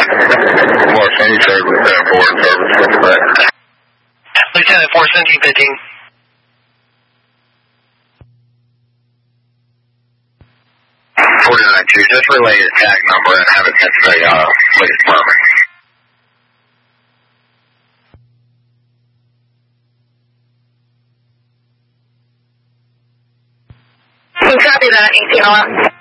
Los Angeles Service, Foreign Service, what's that? Lieutenant 41715. 492, just relay your tag number and have it sent to the police department. Copy that, 18 alarm.